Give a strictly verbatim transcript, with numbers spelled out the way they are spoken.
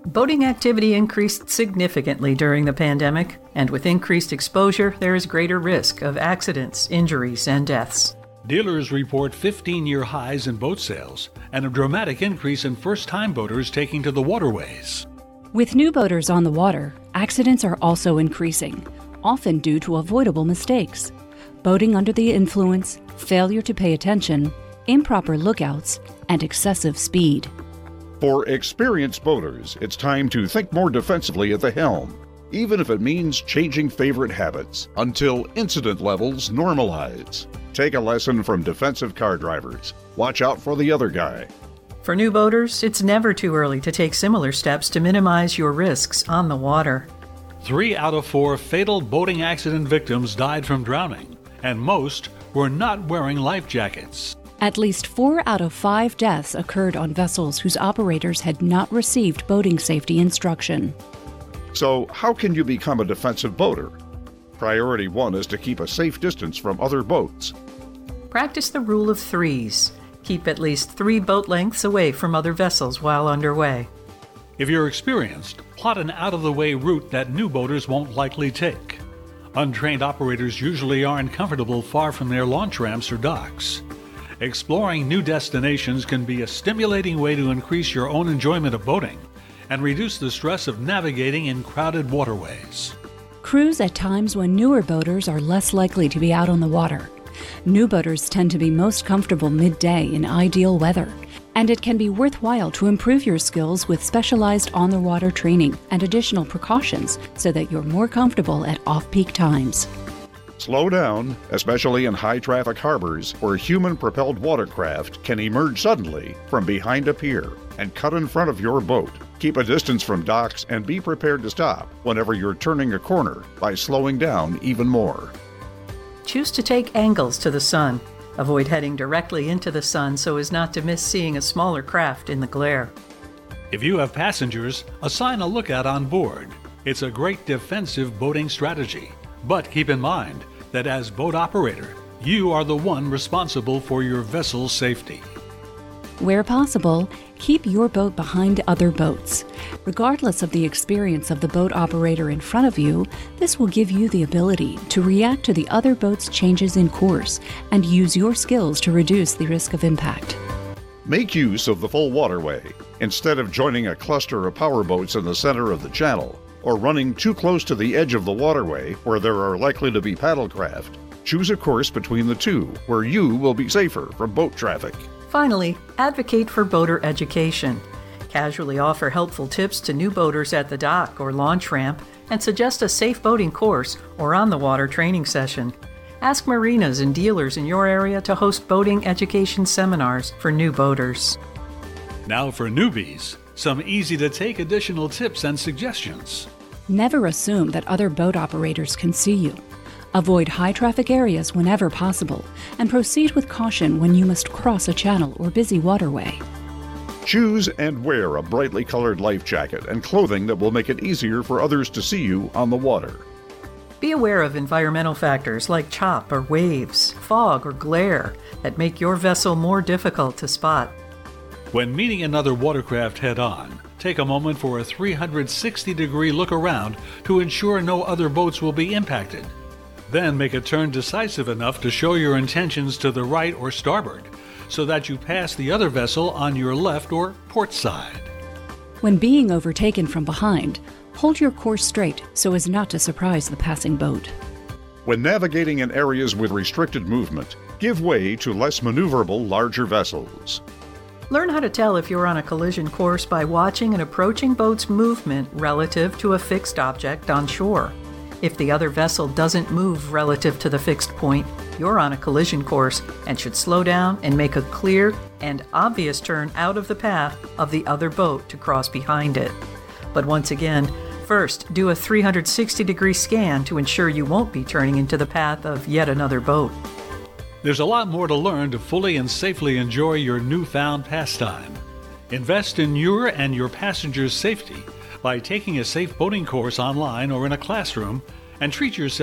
Boating activity increased significantly during the pandemic, and with increased exposure, there is greater risk of accidents, injuries, and deaths. Dealers report fifteen-year highs in boat sales and a dramatic increase in first-time boaters taking to the waterways. With new boaters on the water, accidents are also increasing, often due to avoidable mistakes. Boating under the influence, failure to pay attention, improper lookouts, and excessive speed. For experienced boaters, it's time to think more defensively at the helm, even if it means changing favorite habits until incident levels normalize. Take a lesson from defensive car drivers. Watch out for the other guy. For new boaters, it's never too early to take similar steps to minimize your risks on the water. Three out of four fatal boating accident victims died from drowning, and most were not wearing life jackets. At least four out of five deaths occurred on vessels whose operators had not received boating safety instruction. So, how can you become a defensive boater? Priority one is to keep a safe distance from other boats. Practice the rule of threes. Keep at least three boat lengths away from other vessels while underway. If you're experienced, plot an out-of-the-way route that new boaters won't likely take. Untrained operators usually aren't comfortable far from their launch ramps or docks. Exploring new destinations can be a stimulating way to increase your own enjoyment of boating and reduce the stress of navigating in crowded waterways. Cruise at times when newer boaters are less likely to be out on the water. New boaters tend to be most comfortable midday in ideal weather, and it can be worthwhile to improve your skills with specialized on-the-water training and additional precautions so that you're more comfortable at off-peak times. Slow down, especially in high-traffic harbors where human-propelled watercraft can emerge suddenly from behind a pier and cut in front of your boat. Keep a distance from docks and be prepared to stop whenever you're turning a corner by slowing down even more. Choose to take angles to the sun. Avoid heading directly into the sun so as not to miss seeing a smaller craft in the glare. If you have passengers, assign a lookout on board. It's a great defensive boating strategy. But keep in mind that as boat operator, you are the one responsible for your vessel's safety. Where possible, keep your boat behind other boats. Regardless of the experience of the boat operator in front of you, this will give you the ability to react to the other boat's changes in course and use your skills to reduce the risk of impact. Make use of the full waterway. Instead of joining a cluster of powerboats in the center of the channel, or running too close to the edge of the waterway where there are likely to be paddlecraft, choose a course between the two where you will be safer from boat traffic. Finally, advocate for boater education. Casually offer helpful tips to new boaters at the dock or launch ramp and suggest a safe boating course or on-the-water training session. Ask marinas and dealers in your area to host boating education seminars for new boaters. Now for newbies, some easy-to-take additional tips and suggestions. Never assume that other boat operators can see you. Avoid high-traffic areas whenever possible, and proceed with caution when you must cross a channel or busy waterway. Choose and wear a brightly colored life jacket and clothing that will make it easier for others to see you on the water. Be aware of environmental factors like chop or waves, fog or glare that make your vessel more difficult to spot. When meeting another watercraft head-on, take a moment for a three hundred sixty degree look around to ensure no other boats will be impacted. Then make a turn decisive enough to show your intentions to the right or starboard, so that you pass the other vessel on your left or port side. When being overtaken from behind, hold your course straight so as not to surprise the passing boat. When navigating in areas with restricted movement, give way to less maneuverable larger vessels. Learn how to tell if you're on a collision course by watching an approaching boat's movement relative to a fixed object on shore. If the other vessel doesn't move relative to the fixed point, you're on a collision course and should slow down and make a clear and obvious turn out of the path of the other boat to cross behind it. But once again, first do a three hundred sixty degree scan to ensure you won't be turning into the path of yet another boat. There's a lot more to learn to fully and safely enjoy your newfound pastime. Invest in your and your passengers' safety by taking a safe boating course online or in a classroom, and treat yourself